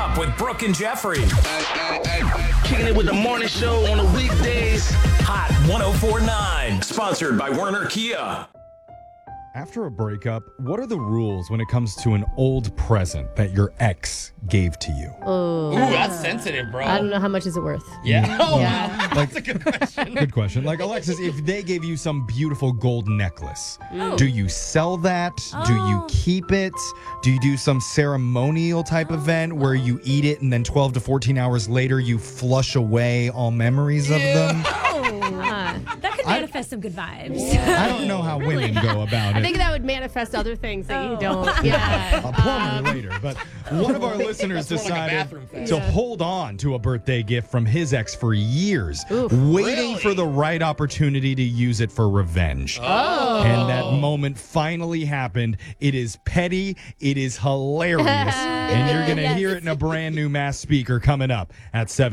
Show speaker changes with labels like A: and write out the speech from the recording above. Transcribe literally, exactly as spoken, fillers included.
A: Up with Brooke and Jeffrey.
B: Kicking it with the morning show on the weekdays.
A: Hot one oh four point nine. Sponsored by Werner Kia.
C: After a breakup, what are the rules when it comes to an old present that your ex gave to you?
D: Oh,
E: Ooh, that's sensitive, bro.
D: I don't know how much is it worth.
E: Yeah. Oh,
D: Yeah.
E: that's a good question.
C: Good question. Like, Alexis, if they gave you some beautiful gold necklace, do you sell that? Do you keep it? Do you do some ceremonial type event where you eat it and then twelve to fourteen hours later you flush away all memories of them?
F: That could manifest some good vibes.
C: I don't know how women go about
D: I
C: it.
D: think that would manifest other things that you
F: Oh.
D: don't. Yeah.
C: A plumber later, but one of our listeners
E: That's more like a
C: decided
E: bathroom thing.
C: to hold on to a birthday gift from his ex for years,
D: Oof.
C: waiting
E: Really?
C: for the right opportunity to use it for revenge.
D: Oh.
C: And that moment finally happened. It is petty. It is hilarious. And you're going to
F: Yes.
C: hear it in a brand new mass speaker coming up at seven.